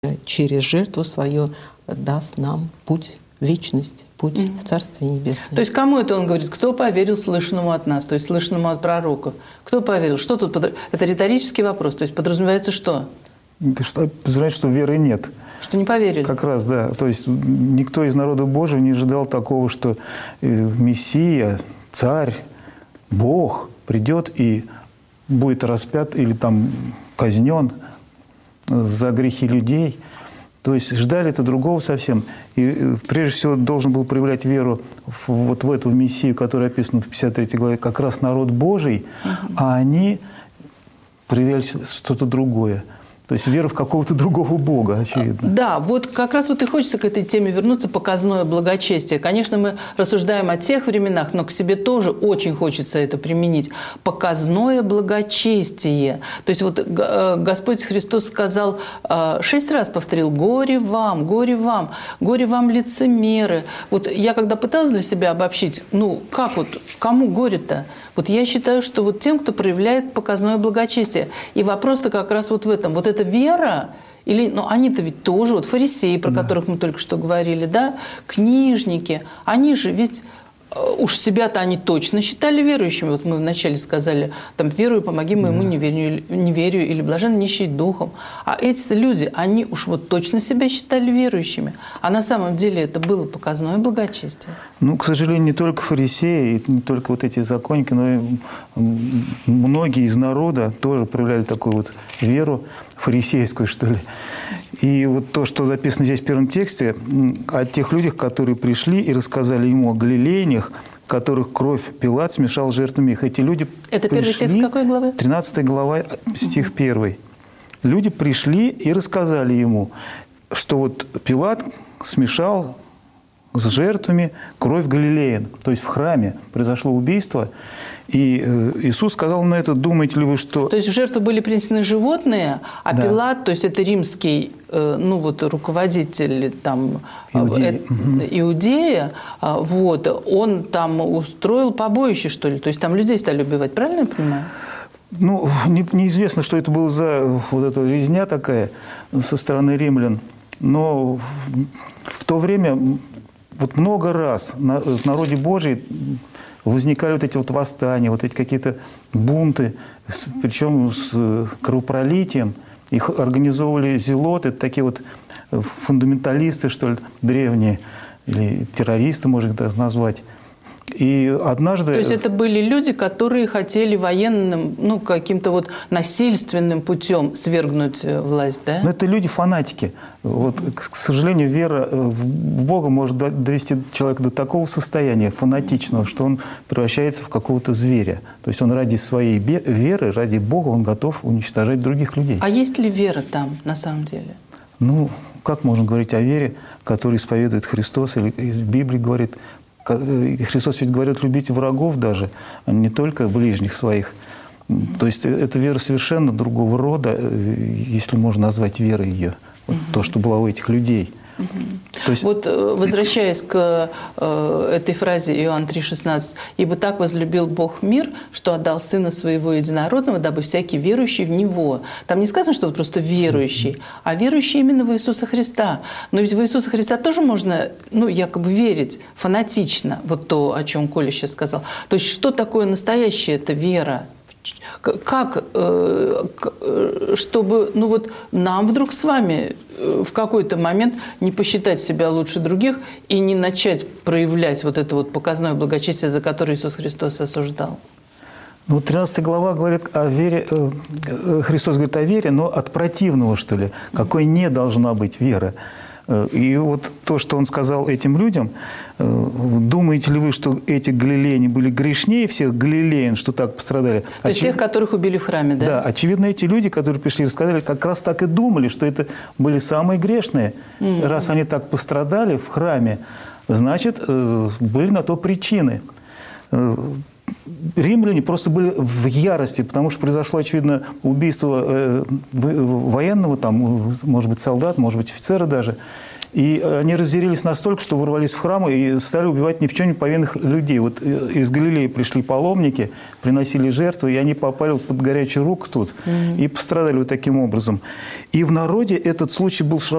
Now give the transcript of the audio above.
через жертву свою даст нам путь в вечность, путь в Царствие Небесное. То есть кому это он говорит? Кто поверил слышанному от нас, то есть слышанному от пророков? Кто поверил? Что тут? Это риторический вопрос. То есть подразумевается что? Подразумевается, что веры нет. Что не поверили? Как раз, да. То есть никто из народа Божьего не ожидал такого, что Мессия, Царь, Бог придет и будет распят или там казнен за грехи людей. То есть ждали это другого совсем. И прежде всего должен был проявлять веру вот в эту Мессию, которая описана в 53 главе, как раз народ Божий, а они проявляли что-то другое. То есть вера в какого-то другого Бога, очевидно. Да, вот как раз вот и хочется к этой теме вернуться, показное благочестие. Конечно, мы рассуждаем о тех временах, но к себе тоже очень хочется это применить. Показное благочестие. То есть вот Господь Христос сказал, 6 раз повторил: «Горе вам, горе вам, горе вам, лицемеры». Вот я когда пыталась для себя обобщить, как вот, кому горе-то? Вот я считаю, что вот тем, кто проявляет показное благочестие. И вопрос-то как раз вот в этом. Вот эта вера, или, они-то ведь тоже, вот фарисеи, про которых мы только что говорили, да, книжники, они же ведь... Уж себя-то они точно считали верующими. Вот мы вначале сказали, там, верую, помоги моему неверию, или блажен нищий духом. А эти люди, они уж вот точно себя считали верующими. А на самом деле это было показное благочестие. К сожалению, не только фарисеи, не только вот эти законники, но и многие из народа тоже проявляли такую вот веру фарисейскую, что ли. И вот то, что записано здесь в первом тексте, о тех людях, которые пришли и рассказали ему о галилеянах, которых кровь Пилат смешал с жертвами их. Эти люди Это пришли, первый текст какой главы? 13 глава, стих 1. Люди пришли и рассказали ему, что вот Пилат смешал с жертвами кровь галилеян. То есть в храме произошло убийство. И Иисус сказал на это: думаете ли вы, что... То есть в жертву были принесены животные, а да. Пилат, то есть это римский руководитель там, Иудея, он там устроил побоище, что ли? То есть там людей стали убивать, правильно я понимаю? Неизвестно, что это было за вот эта резня такая со стороны римлян. Но в то время вот много раз в народе Божьем возникали вот эти вот восстания, вот эти какие-то бунты, причем с кровопролитием. Их организовывали зелоты, такие вот фундаменталисты, что ли, древние, или террористы, можно их назвать. И однажды... То есть это были люди, которые хотели военным, каким-то вот насильственным путем свергнуть власть, да? Это люди-фанатики. Вот, к сожалению, вера в Бога может довести человека до такого состояния фанатичного, что он превращается в какого-то зверя. То есть он ради своей веры, ради Бога, он готов уничтожать других людей. А есть ли вера там на самом деле? Как можно говорить о вере, которую исповедует Христос, или из Библии говорит... Христос ведь говорит: любите врагов даже, а не только ближних своих. То есть это вера совершенно другого рода, если можно назвать верой ее. Вот то, что было у этих людей. То есть... Вот возвращаясь к этой фразе Иоанн 3,16: «Ибо так возлюбил Бог мир, что отдал Сына Своего Единородного, дабы всякий верующий в Него». Там не сказано, что это просто верующий, а верующий именно в Иисуса Христа. Но ведь в Иисуса Христа тоже можно, якобы верить фанатично, вот то, о чем Коля сейчас сказал. То есть что такое настоящая эта вера? Как, чтобы, нам вдруг с вами в какой-то момент не посчитать себя лучше других и не начать проявлять вот это вот показное благочестие, за которое Иисус Христос осуждал? 13 глава говорит о вере, Христос говорит о вере, но от противного, что ли, какой не должна быть вера. И вот то, что он сказал этим людям: думаете ли вы, что эти галилеяне были грешнее всех галилеян, что так пострадали? То есть тех, которых убили в храме, да? Да, очевидно, эти люди, которые пришли и рассказали, как раз так и думали, что это были самые грешные. Раз они так пострадали в храме, значит, были на то причины. римляне просто были в ярости, потому что произошло, очевидно, убийство военного, там, может быть, солдат, может быть, офицера даже. И они разъярились настолько, что ворвались в храм и стали убивать ни в чем не повинных людей. Вот из Галилеи пришли паломники, приносили жертвы, и они попали вот под горячую руку тут и пострадали вот таким образом. И в народе этот случай был